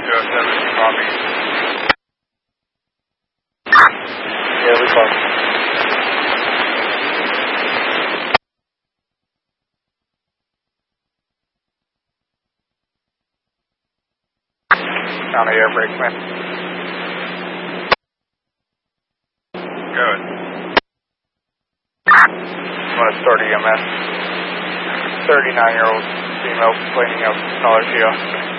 207, copy. Yeah, we call. County air brake, man. Good. I'm going to start EMS. 39-year-old female complaining of nausea.